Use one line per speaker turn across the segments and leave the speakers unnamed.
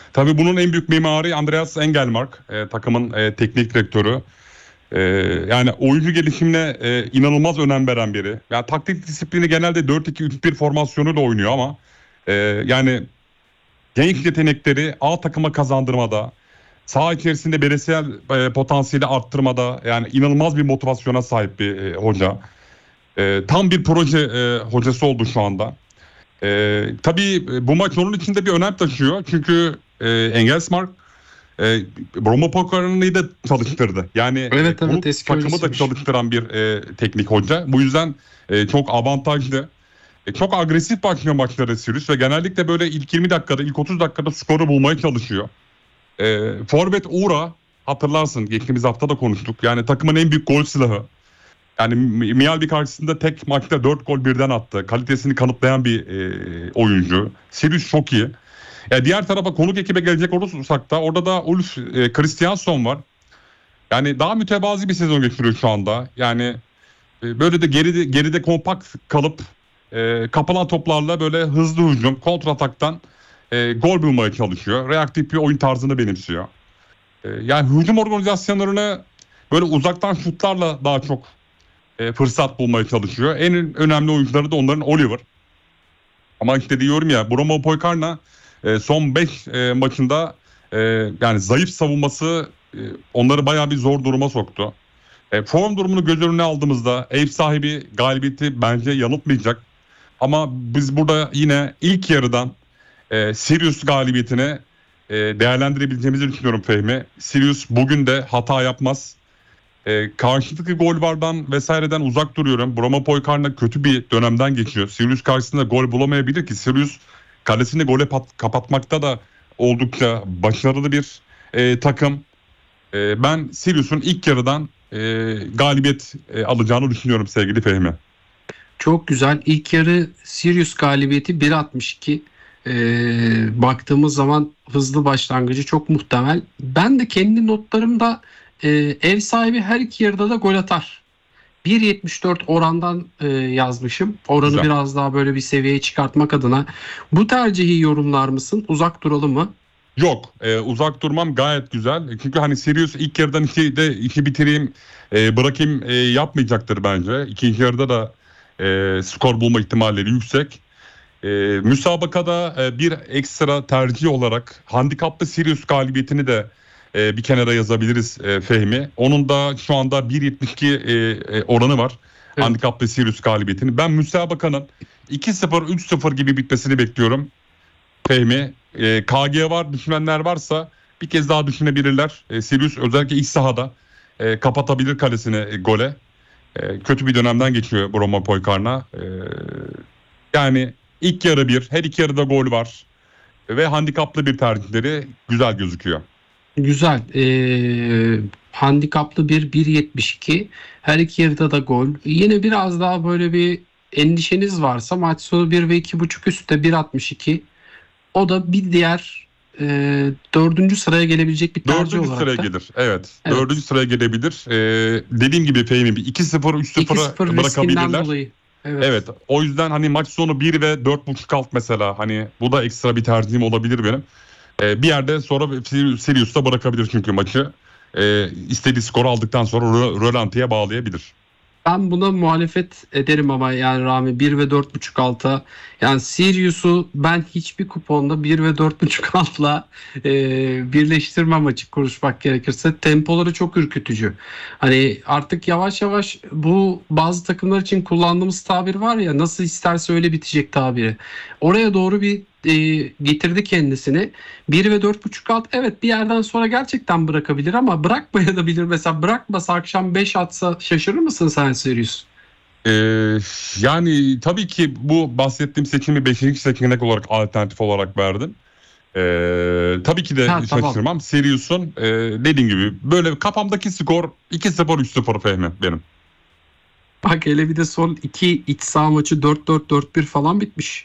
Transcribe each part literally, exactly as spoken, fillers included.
Tabii bunun en büyük mimarı Andreas Engelmark, e, takımın e, teknik direktörü. E, yani oyuncu gelişimine e, inanılmaz önem veren biri. Yani taktik disiplini genelde dört iki üç bir formasyonuyla oynuyor ama e, yani genç yetenekleri A takıma kazandırmada, saha içerisinde bireysel e, potansiyeli arttırmada yani inanılmaz bir motivasyona sahip bir e, hoca. E, tam bir proje e, hocası oldu şu anda. E, tabii e, bu maç onun için de bir önem taşıyor. Çünkü e, Engelsmark e, Bromo Pokar'ını da çalıştırdı. Yani e,
Evet evet,
konuk
eski
takımı da
hocasıymış.
çalıştıran bir e, teknik hoca. Bu yüzden e, çok avantajlı. E, çok agresif başlıyor maçlara Sirius ve genellikle böyle ilk yirmi dakikada, ilk otuz dakikada skoru bulmaya çalışıyor. E, Forvet Uğra, hatırlarsın geçtiğimiz hafta da konuştuk. Yani takımın en büyük gol silahı. Yani Mi- Miyalbi karşısında tek maçta dört gol birden attı. Kalitesini kanıtlayan bir e, oyuncu. Sirius çok iyi. Ya diğer tarafa konuk ekibe gelecek olursak da orada da Ulf e, Kristiansson var. Yani daha mütevazi bir sezon geçiriyor şu anda. Yani e, böyle de geride geride kompakt kalıp e, kapılan toplarla böyle hızlı hücum, kontrataktan e, gol bulmaya çalışıyor. Reaktif bir oyun tarzını benimsiyor. E, yani hücum organizasyonlarını böyle uzaktan şutlarla daha çok e, fırsat bulmaya çalışıyor. En önemli oyuncuları da onların Oliver. Ama işte diyorum ya, Bromo Poykarna e, son beş e, maçında e, yani zayıf savunması e, onları bayağı bir zor duruma soktu. E, form durumunu göz önüne aldığımızda ev sahibi galibiyeti bence yanıltmayacak. Ama biz burada yine ilk yarıdan e, Sirius galibiyetine e, değerlendirebileceğimizi düşünüyorum Fehmi. Sirius bugün de hata yapmaz. E, karşılıklı gol vardan vesaireden uzak duruyorum. Bromo Poykarna kötü bir dönemden geçiyor. Sirius karşısında gol bulamayabilir ki. Sirius kalesini gole pat- kapatmakta da oldukça başarılı bir e, takım. E, ben Sirius'un ilk yarıdan e, galibiyet e, alacağını düşünüyorum sevgili Fehmi.
Çok güzel. İlk yarı Sirius galibiyeti bir altmış iki. Ee, baktığımız zaman hızlı başlangıcı çok muhtemel. Ben de kendi notlarımda e, ev sahibi her iki yarıda da gol atar. bir yetmiş dört orandan e, yazmışım. Oranı
Güzel.
biraz daha böyle bir seviyeye çıkartmak adına. Bu tercihi yorumlar mısın? Uzak duralım mı?
Yok, e, uzak durmam gayet güzel. Çünkü hani Sirius ilk yarıdan iki de iki bitireyim, e, bırakayım e, yapmayacaktır bence. İkinci yarıda da e, skor bulma ihtimalleri yüksek. E, müsabakada e, bir ekstra tercih olarak handikaplı Sirius galibiyetini de e, bir kenara yazabiliriz e, Fehmi. Onun da şu anda bir yetmiş iki e, e, oranı var.
Evet.
Handikaplı Sirius galibiyetini. Ben müsabakanın iki sıfır üç sıfır gibi bitmesini bekliyorum. Fehmi. E, K G var, düşünenler varsa bir kez daha düşünebilirler. E, Sirius özellikle iç sahada e, kapatabilir kalesini e, gole. E, kötü bir dönemden geçiyor Roma Poykarna. E, yani ilk yarı bir, her iki yarıda gol var ve handikaplı bir tercihleri güzel gözüküyor.
Güzel. Ee, handikaplı bir bir yetmiş iki. Her iki yarıda da gol. Yine biraz daha böyle bir endişeniz varsa maç sonu bir ve iki buçuk üstte bir altmış iki. O da bir diğer e, dördüncü sıraya gelebilecek bir tercih
Dördüncü sıraya
olarak da.
gelir. Evet. Dördüncü
Evet.
sıraya gelebilir. E, dediğim gibi Fehmi bir iki sıfır üç
iki
sıfıra
sıfır riskinden
bırakabilirler.
dolayı. Evet.
Evet, o yüzden hani maç sonu bir ve dört buçuk alt mesela, hani bu da ekstra bir tercihim olabilir benim. Ee, bir yerde sonra Sirius'ta bırakabilir çünkü maçı. Ee, istediği skoru aldıktan sonra rö- rölantiye bağlayabilir.
Ben buna muhalefet ederim ama yani Rami bir ve dört buçuk alta, yani Sirius'u ben hiçbir kuponda bir ve dört buçuk altla e, birleştirmem, açık konuşmak gerekirse. Tempoları çok ürkütücü. Hani artık yavaş yavaş bu bazı takımlar için kullandığımız tabir var ya, nasıl isterse öyle bitecek tabiri. Oraya doğru bir e, getirdi kendisini. bir ve dört buçuk alt, evet bir yerden sonra gerçekten bırakabilir ama bırakmayabilir. Mesela bırakmasa akşam beş atsa şaşırır mısın sen Sirius?
Ee, yani tabii ki bu bahsettiğim seçimi beşinci seçenek olarak, alternatif olarak verdim. Ee, tabii ki
Ha
de
tamam.
şaşırmam. Sirius'un e, dediğim gibi böyle kafamdaki skor iki sıfır üç sıfır Fehmi benim.
Bak hele bir de son iki iç saha maçı dört dört dört bir falan bitmiş.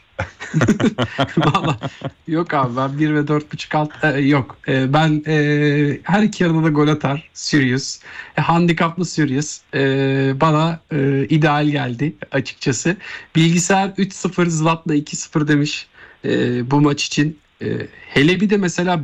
Valla yok abi, ben bir ve dört buçuk alt e, yok. E, ben e, her iki yarıda da gol atar Sirius. E, handikaplı Sirius e, bana e, ideal geldi açıkçası. Bilgisayar üç sıfır, Zlat'la iki sıfır demiş e, bu maç için. E, hele bir de mesela